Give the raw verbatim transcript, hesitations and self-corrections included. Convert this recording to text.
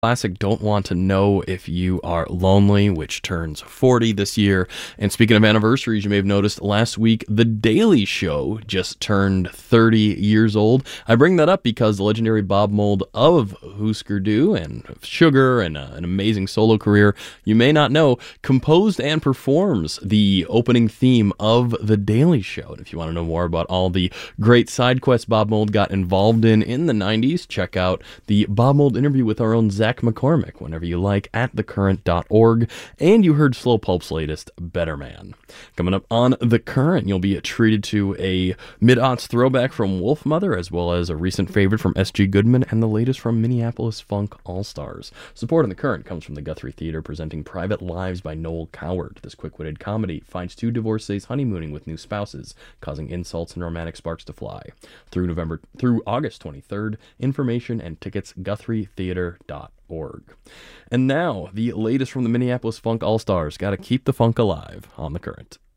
Classic Don't Want to Know If You Are Lonely, which turns forty this year. And speaking of anniversaries, you may have noticed last week The Daily Show just turned thirty years old. I bring that up because the legendary Bob Mould of Husker Du and Sugar and uh, an amazing solo career, you may not know, composed and performs the opening theme of The Daily Show. And if you want to know more about all the great side quests Bob Mould got involved in in the nineties, check out the Bob Mould interview with our own Zach McCormick whenever you like at the current dot org. And you heard Slow Pulp's latest, Better Man. Coming up on The Current, you'll be treated to a mid-aughts throwback from Wolfmother, as well as a recent favorite from S G Goodman and the latest from Minneapolis Funk All-Stars. Support on The Current comes from the Guthrie Theater, presenting Private Lives by Noel Coward. This quick-witted comedy finds two divorcees honeymooning with new spouses, causing insults and romantic sparks to fly. Through November through August twenty-third, information and tickets guthrie theater dot org. And now, the latest from the Minneapolis Funk All-Stars. Gotta keep the funk alive on The Current.